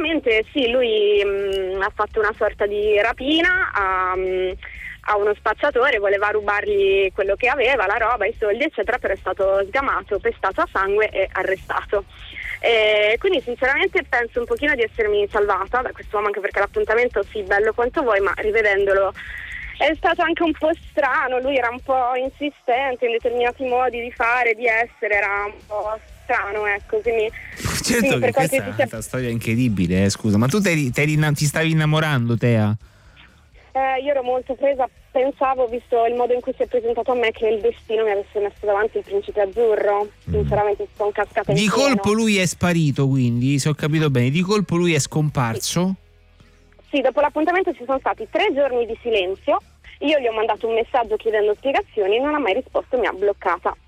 praticamente sì, lui ha fatto una sorta di rapina a uno spacciatore, voleva rubargli quello che aveva, la roba, i soldi eccetera, però è stato sgamato, pestato a sangue e arrestato. Quindi sinceramente penso un pochino di essermi salvata da quest'uomo, anche perché l'appuntamento sì, bello quanto vuoi, ma rivedendolo è stato anche un po' strano. Lui era un po' insistente in determinati modi di fare, di essere, era un po' strano, ecco, quindi certo che questa è una storia incredibile, scusa, ma tu ti stavi innamorando, Tea? Io ero molto presa, pensavo, visto il modo in cui si è presentato a me, che il destino mi avesse messo davanti il principe azzurro. Sinceramente sono cascata in Di pieno. colpo lui è sparito, quindi, se ho capito bene, di colpo lui è scomparso? Sì, dopo l'appuntamento ci sono stati 3 giorni di silenzio, io gli ho mandato un messaggio chiedendo spiegazioni, non ha mai risposto, mi ha bloccata.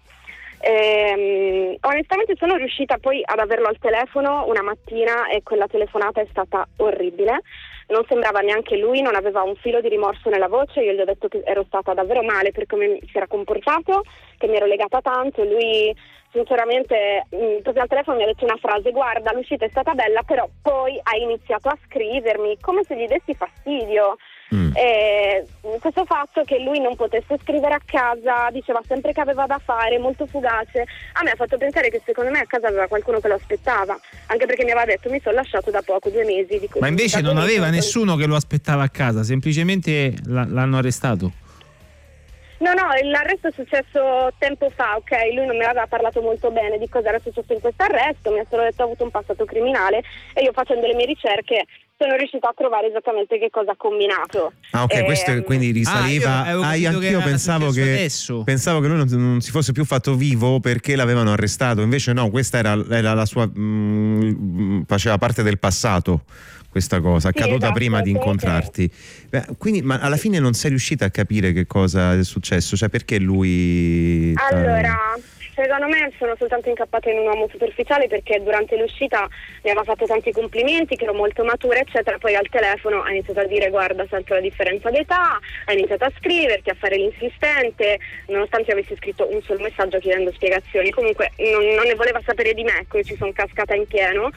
Onestamente sono riuscita poi ad averlo al telefono una mattina e quella telefonata è stata orribile, non sembrava neanche lui, non aveva un filo di rimorso nella voce. Io gli ho detto che ero stata davvero male per come si era comportato, che mi ero legata tanto. Lui sinceramente proprio al telefono mi ha detto una frase: guarda, l'uscita è stata bella, però poi ha iniziato a scrivermi come se gli dessi fastidio. Questo fatto che lui non potesse scrivere a casa, diceva sempre che aveva da fare, molto fugace, a me ha fatto pensare che secondo me a casa aveva qualcuno che lo aspettava, anche perché mi aveva detto: mi sono lasciato da poco, 2 mesi. Ma invece non aveva nessuno che lo aspettava a casa, semplicemente l'hanno arrestato. No, l'arresto è successo tempo fa, ok? Lui non mi aveva parlato molto bene di cosa era successo in questo arresto, mi ha solo detto che ha avuto un passato criminale e io, facendo le mie ricerche, sono riuscita a trovare esattamente che cosa ha combinato. Ah, ok, questo quindi risaliva. Anch'io pensavo che lui non si fosse più fatto vivo perché l'avevano arrestato, invece no, questa era la sua faceva parte del passato. Questa cosa accaduta esatto, prima di incontrarti. Quindi, ma alla fine non sei riuscita a capire che cosa è successo? Cioè, perché lui... Allora, secondo me sono soltanto incappata in un uomo superficiale, perché durante l'uscita mi aveva fatto tanti complimenti, che ero molto matura eccetera, poi al telefono ha iniziato a dire: guarda, sento la differenza d'età, ha iniziato a scriverti, a fare l'insistente, nonostante io avessi scritto un solo messaggio chiedendo spiegazioni. Comunque non ne voleva sapere di me, quindi ci sono cascata in pieno.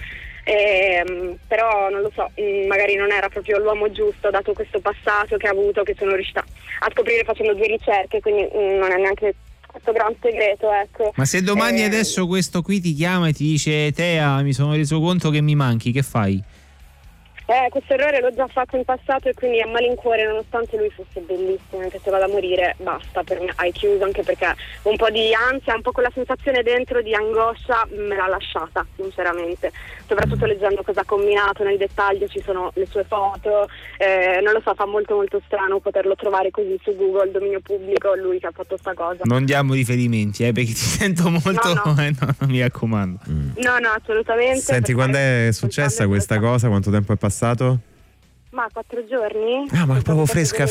Però non lo so, magari non era proprio l'uomo giusto, dato questo passato che ha avuto, che sono riuscita a scoprire facendo 2 ricerche, quindi non è neanche questo gran segreto, ecco. Ma se domani adesso questo qui ti chiama e ti dice: Tea, mi sono reso conto che mi manchi, che fai? Questo errore l'ho già fatto in passato e quindi a malincuore, nonostante lui fosse bellissimo, mi piaceva da morire, basta, per me hai chiuso, anche perché un po' di ansia, un po' quella sensazione dentro di angoscia me l'ha lasciata, sinceramente, soprattutto leggendo cosa ha combinato nel dettaglio, ci sono le sue foto, non lo so, fa molto molto strano poterlo trovare così su Google, dominio pubblico, lui che ha fatto sta cosa. Non diamo riferimenti, perché ti sento molto... No, non mi raccomando. No, assolutamente. Senti, quando è successa questa cosa? Quanto tempo è passato? Ma 4 giorni. Ah, ma è proprio fresca.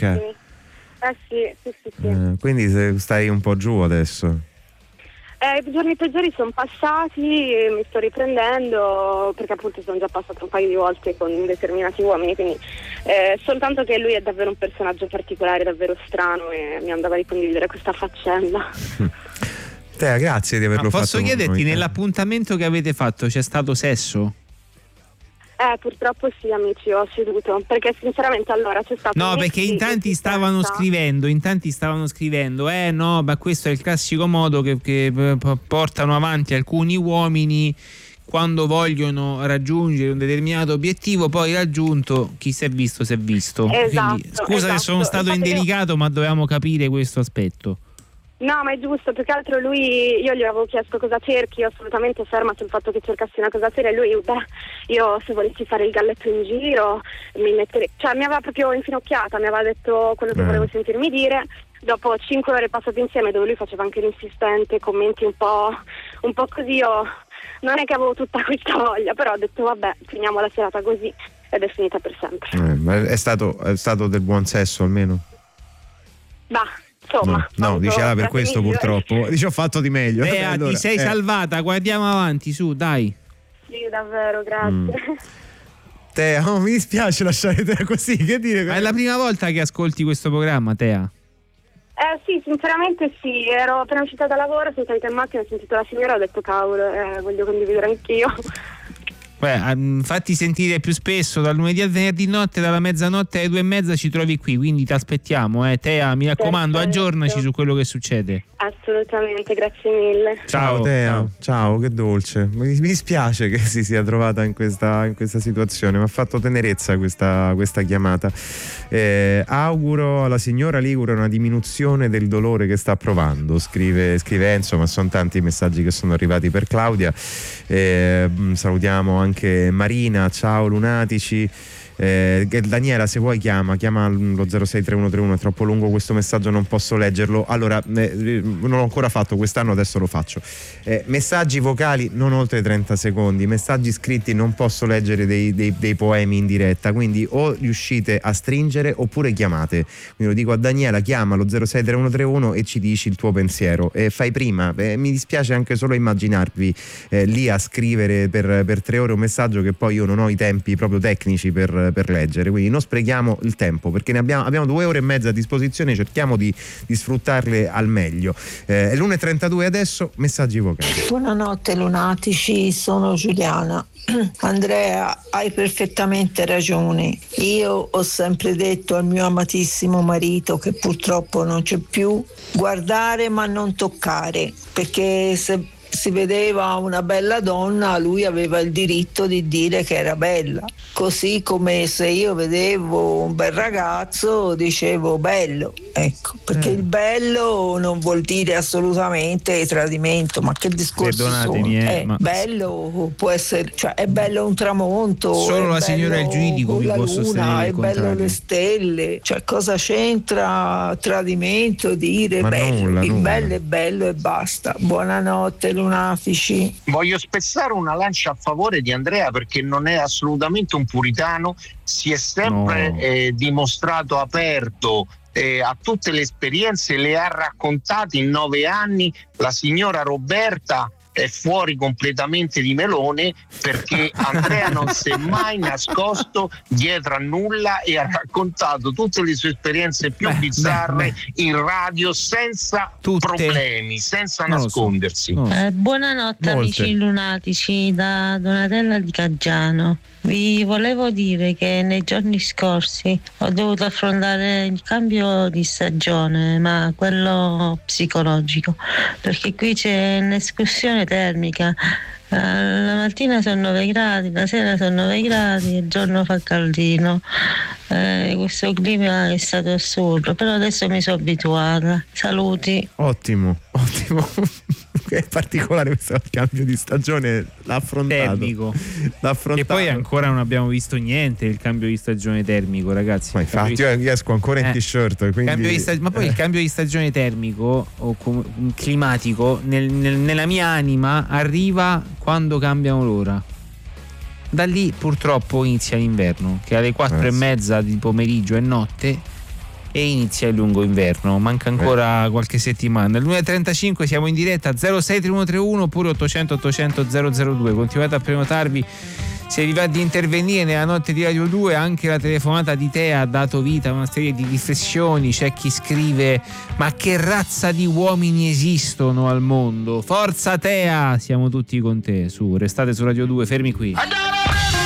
Sì. Quindi stai un po' giù adesso. I giorni peggiori sono passati, mi sto riprendendo, perché appunto sono già passata un paio di volte con determinati uomini, quindi soltanto che lui è davvero un personaggio particolare, davvero strano, e mi andava di condividere questa faccenda. Tea, grazie di averlo fatto. Posso chiederti, nell'appuntamento che avete fatto c'è stato sesso? Purtroppo sì, amici, ho ceduto, perché sinceramente allora c'è stato... No, perché in tanti stavano scrivendo, no, ma questo è il classico modo che portano avanti alcuni uomini quando vogliono raggiungere un determinato obiettivo, poi raggiunto, chi si è visto si è visto. Esatto, quindi, scusa che sono stato indelicato, ma dovevamo capire questo aspetto. No, ma è giusto, più che altro io gli avevo chiesto cosa cerchi, io assolutamente ferma sul fatto che cercassi una cosa seria, e lui, io se volessi fare il galletto in giro, mi aveva proprio infinocchiata, mi aveva detto quello che volevo sentirmi dire. Dopo 5 ore passate insieme, dove lui faceva anche l'insistente, commenti un po' così, io non è che avevo tutta questa voglia, però ho detto vabbè, finiamo la serata così, ed è finita per sempre. Ma è stato del buon sesso almeno? Insomma, no, diceva per questo purtroppo. Dice, ho fatto di meglio. Ti sei salvata, guardiamo avanti, su, dai. Sì, davvero, grazie. Tea, mi dispiace lasciare Tea così, che dire? Ma è la prima volta che ascolti questo programma, Tea? Sì, sinceramente sì, ero appena uscita da lavoro, sono salita in macchina, ho sentito la signora, ho detto cavolo, voglio condividere anch'io. Fatti sentire più spesso dal lunedì al venerdì notte, dalla mezzanotte alle 2:30 ci trovi qui, quindi ti aspettiamo. Tea, mi raccomando, aggiornaci su quello che succede. Assolutamente, grazie mille. Ciao Tea, ciao, che dolce. Mi dispiace che si sia trovata in questa situazione, mi ha fatto tenerezza questa chiamata. Auguro alla signora Ligure una diminuzione del dolore che sta provando, scrive Enzo, ma sono tanti i messaggi che sono arrivati per Claudia. Salutiamo anche Marina, ciao lunatici. Daniela, se vuoi chiama lo 063131, è troppo lungo questo messaggio, non posso leggerlo. Allora, non l'ho ancora fatto quest'anno, adesso lo faccio. Messaggi vocali non oltre 30 secondi, messaggi scritti non posso leggere dei poemi in diretta, quindi o riuscite a stringere oppure chiamate. Quindi lo dico a Daniela, chiama lo 063131 e ci dici il tuo pensiero. Fai prima, mi dispiace anche solo immaginarvi lì a scrivere per 3 ore un messaggio che poi io non ho i tempi proprio tecnici per leggere, quindi non sprechiamo il tempo, perché ne abbiamo 2 ore e mezza a disposizione, cerchiamo di sfruttarle al meglio. È l'1:32 adesso, messaggi vocali. Buonanotte lunatici, sono Giuliana. Andrea, hai perfettamente ragione. Io ho sempre detto al mio amatissimo marito, che purtroppo non c'è più, guardare ma non toccare, perché se si vedeva una bella donna, lui aveva il diritto di dire che era bella, così come se io vedevo un bel ragazzo dicevo bello, ecco, perché il bello non vuol dire assolutamente tradimento, ma che discorso sono? Bello può essere, cioè è bello un tramonto, solo la signora il giuridico vi può sostenere il contrario. È bello le stelle, cioè cosa c'entra tradimento, dire bello, il bello è bello e basta. Buonanotte lunafici. Voglio spezzare una lancia a favore di Andrea, perché non è assolutamente un puritano, si è sempre dimostrato aperto a tutte le esperienze, le ha raccontate in 9 anni. La signora Roberta è fuori completamente di melone, perché Andrea non si è mai nascosto dietro a nulla e ha raccontato tutte le sue esperienze più bizzarre in radio senza problemi, senza nascondersi. Buonanotte amici lunatici, da Donatella di Caggiano. Vi volevo dire che nei giorni scorsi ho dovuto affrontare il cambio di stagione, ma quello psicologico, perché qui c'è un'escursione termica. La mattina sono 9 gradi, la sera sono 9 gradi, il giorno fa caldino. Questo clima è stato assurdo, però adesso mi sono abituata. Saluti. Ottimo. È particolare questo cambio di stagione, l'ha affrontato. Termico. E poi ancora non abbiamo visto niente il cambio di stagione termico, ragazzi. Ma infatti io esco ancora in t-shirt, quindi... ma poi il cambio di stagione termico o climatico nella mia anima arriva quando cambiano l'ora. Da lì purtroppo inizia l'inverno, che alle 4:30 di pomeriggio è notte e inizia il lungo inverno. Manca ancora qualche settimana. L'1:35 siamo in diretta 063131 oppure 800 800 002. Continuate a prenotarvi se vi va di intervenire nella notte di Radio 2. Anche la telefonata di Tea ha dato vita a una serie di riflessioni. C'è chi scrive: ma che razza di uomini esistono al mondo? Forza Tea, siamo tutti con te. Su, restate su Radio 2, fermi qui.